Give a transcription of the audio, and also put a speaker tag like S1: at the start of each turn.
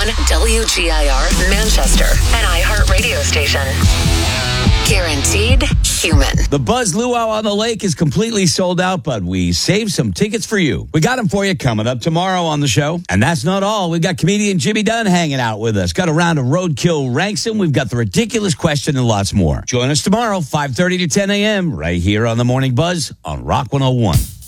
S1: 101 WGIR Manchester, an iHeart radio station. Guaranteed human.
S2: The Buzz Luau on the Lake is completely sold out, but we saved some tickets for you. We got them for you coming up tomorrow on the show. And that's not all. We've got comedian Jimmy Dunn hanging out with us. Got a round of Roadkill Ranksome. We've got the ridiculous question and lots more. Join us tomorrow, 5:30 to 10 a.m. right here on the Morning Buzz on Rock 101.